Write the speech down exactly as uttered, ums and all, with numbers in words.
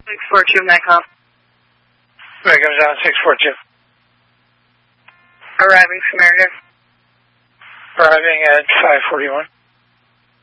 six four two, Metcalf. Right, comes down six four two. Arriving, Samaritan. Arriving at five forty-one.